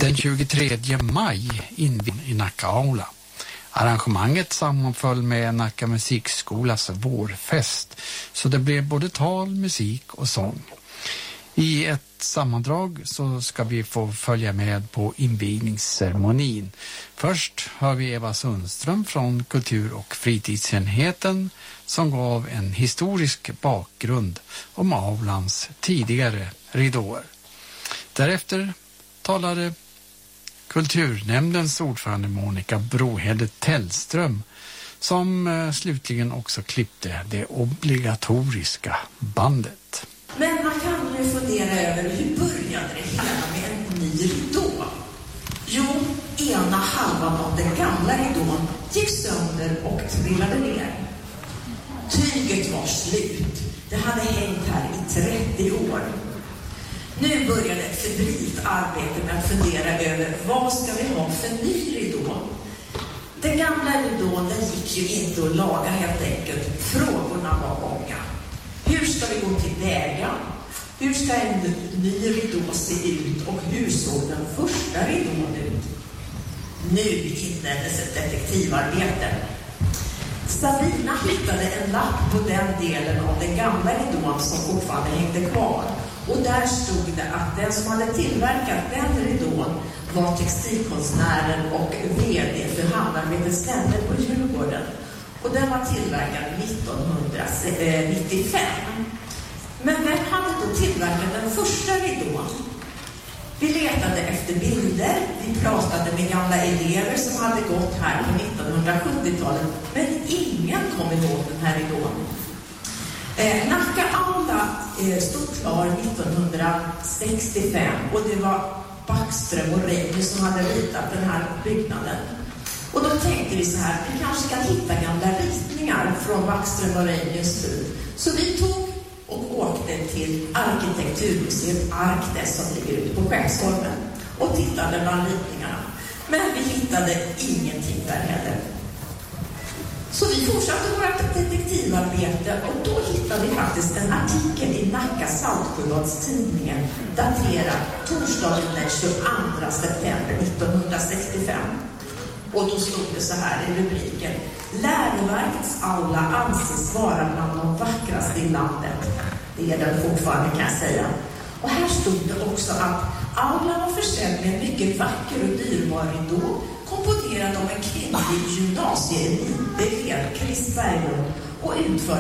Den 23 maj invigdes i Nacka aula. Arrangemanget sammanföll med Nacka musikskolas vårfest, så det blev både tal, musik och sång. I ett sammandrag så ska vi få följa med på invigningsceremonin. Först hör vi Eva Sundström från kultur- och fritidsenheten som gav en historisk bakgrund om aulans tidigare ridåer. Därefter talade Kulturnämndens ordförande Monica Brohede Tellström som slutligen också klippte det obligatoriska bandet. Men man kan ju fundera över hur började det hela med en ny ridå? Jo, ena halvan av den gamla ridån gick sönder och trillade ner. Tyget var slut. Det hade hängt här i 30 år. Nu började ett febrilt arbete med att fundera över vad ska vi ha för ny ridå. Den gamla ridån den gick ju inte att laga helt enkelt. Frågorna var många. Hur ska vi gå tillväga? Hur ska en ny ridå se ut och hur såg den första ridån ut? Nu inleddes ett detektivarbete. Sabina hittade en lapp på den delen av den gamla ridån som fortfarande hängde kvar. Och där stod det att den som hade tillverkat den ridån var textilkonstnären och vd för handarbetesnämnden på Djurgården. Och den var tillverkad 1995. Men vem hade då tillverkat den första ridån? Vi letade efter bilder, vi pratade med gamla elever som hade gått här på 1970-talet. Men ingen kom ihåg den här ridån. Nacka aula stod klar 1965 och det var Backström och Reinius som hade ritat den här byggnaden. Och då tänkte vi så här, vi kanske kan hitta gamla ritningar från Backström och Reinius tid. Så vi tog och åkte till Arkitekturmuseet Arkdes som ligger ute på Skeppsholmen och tittade bland ritningarna. Men vi hittade ingenting där heller. Så vi fortsatte vårt detektivarbete och då hittade vi faktiskt en artikel i Nacka Saltsjöbadstidningen daterad torsdagen den 22 september 1965. Och då stod det så här i rubriken: Läroverkets aula anses vara bland de vackraste i landet. Det är den fortfarande kan jag säga. Och här stod det också att aulan var försedd med en mycket vacker och dyrbar ridå komponerad av en kvinnlig gymnasieelev, Chris Berglund, och utförd